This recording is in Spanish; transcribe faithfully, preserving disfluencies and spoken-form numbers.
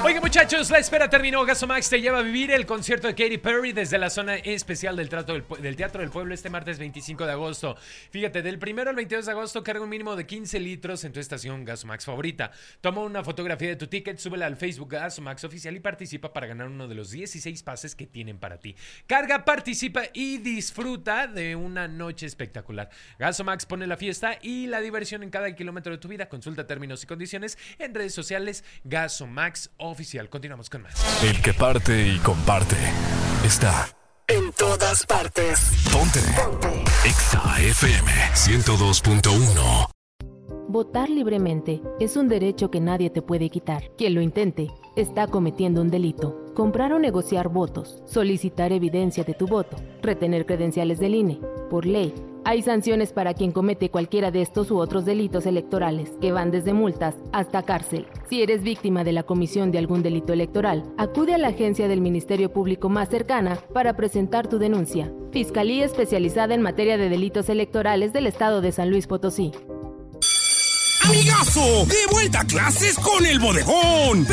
Oigan, muchachos, la espera terminó. Gasomax te lleva a vivir el concierto de Katy Perry desde la zona especial del, trato del, del Teatro del Pueblo este martes veinticinco de agosto. Fíjate, del primero al veintidós de agosto carga un mínimo de quince litros en tu estación Gasomax favorita. Toma una fotografía de tu ticket, súbela al Facebook Gasomax Oficial y participa para ganar uno de los dieciséis pases que tienen para ti. Carga, participa y disfruta de una noche espectacular. Gasomax pone la fiesta y la diversión en cada kilómetro de tu vida. Consulta términos y condiciones en redes sociales Gasomax Oficial. Continuamos con más. El que parte y comparte está en todas partes. Ponte. Ponte. Exa F M ciento dos punto uno. Votar libremente es un derecho que nadie te puede quitar. Quien lo intente está cometiendo un delito. Comprar o negociar votos, solicitar evidencia de tu voto, retener credenciales del I N E. Por ley, hay sanciones para quien comete cualquiera de estos u otros delitos electorales, que van desde multas hasta cárcel. Si eres víctima de la comisión de algún delito electoral, acude a la agencia del Ministerio Público más cercana para presentar tu denuncia. Fiscalía Especializada en Materia de Delitos Electorales del Estado de San Luis Potosí. ¡Amigazo! ¡De vuelta a clases con El Bodegón!